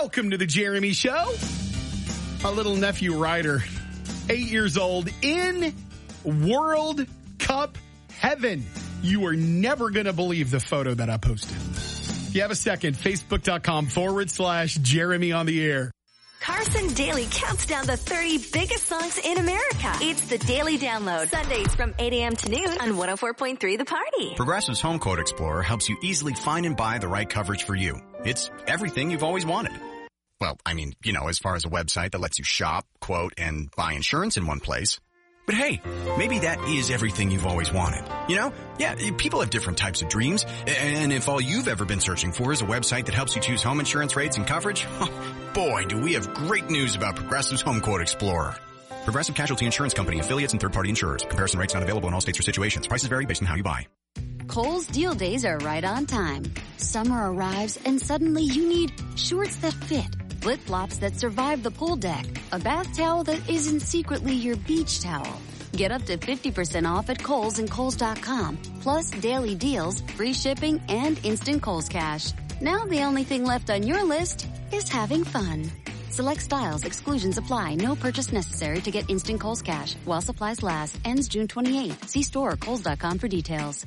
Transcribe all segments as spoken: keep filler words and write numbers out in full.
Welcome to the Jeremy Show. A little nephew Ryder, eight years old, in World Cup heaven. You are never going to believe the photo that I posted. If you have a second, facebook.com forward slash Jeremy on the air. Carson Daly counts down the thirty biggest songs in America. It's the Daily Download, Sundays from eight a.m. to noon on one oh four point three The Party. Progressive's Home Quote Explorer helps you easily find and buy the right coverage for you. It's everything you've always wanted. Well, I mean, you know, as far as a website that lets you shop, quote, and buy insurance in one place. But hey, maybe that is everything you've always wanted. You know? Yeah, people have different types of dreams. And if all you've ever been searching for is a website that helps you choose home insurance rates and coverage, boy, do we have great news about Progressive's Home Quote Explorer. Progressive Casualty Insurance Company, affiliates, and third-party insurers. Comparison rates not available in all states or situations. Prices vary based on how you buy. Kohl's deal days are right on time. Summer arrives and suddenly you need shorts that fit, flip-flops that survive the pool deck, a bath towel that isn't secretly your beach towel. Get up to fifty percent off at Kohl's and Kohl's dot com, plus daily deals, free shipping, and instant Kohl's Cash. Now the only thing left on your list is having fun. Select styles, exclusions apply, no purchase necessary to get instant Kohl's Cash. While supplies last, ends June twenty-eighth. See store or Kohl's dot com for details.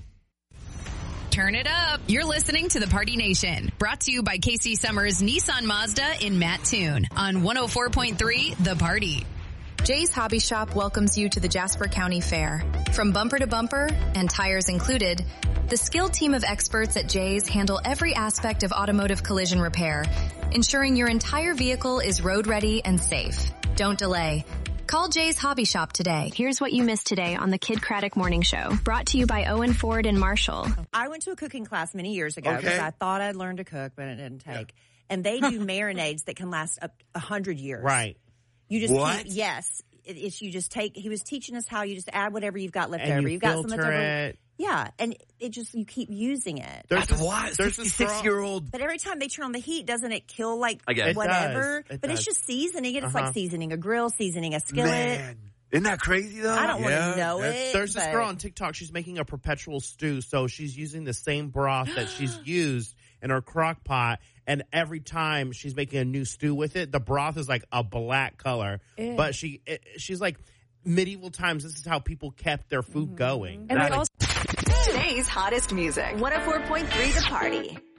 Turn it up. You're listening to the Party Nation. Brought to you by Casey Summers Nissan Mazda in Mattoon on one oh four point three The Party. Jay's Hobby Shop welcomes you to the Jasper County Fair. From bumper to bumper and tires included, the skilled team of experts at Jay's handle every aspect of automotive collision repair, ensuring your entire vehicle is road ready and safe. Don't delay. Call Jay's Hobby Shop today. Here's what you missed today on the Kid Craddock Morning Show. Brought to you by Owen Ford and Marshall. I went to a cooking class many years ago because Okay. I thought I'd learned to cook, but it didn't take. And they do marinades that can last up a hundred years. Right. You just What? Can't, yes. It, it's you just take. He was teaching us how you just add whatever you've got left And over. you You've got some filter left over. it. Yeah, and it just you keep using it. There's That's a, why there's a strong- sixty-six-year-old. But every time they turn on the heat, doesn't it kill like I guess. It whatever? does. It but does. it's just seasoning it. It's Uh-huh. like seasoning a grill, seasoning a skillet. Man, isn't that crazy though? I don't want Yeah, to know that's- it. There's this but- girl on TikTok. She's making a perpetual stew, so she's using the same broth that she's used in her crock pot, and every time she's making a new stew with it, the broth is like a black color. Ew. But she, it, she's like, medieval times. This is how people kept their food going. And they Like, also Today's hottest music. one oh four point three The Party.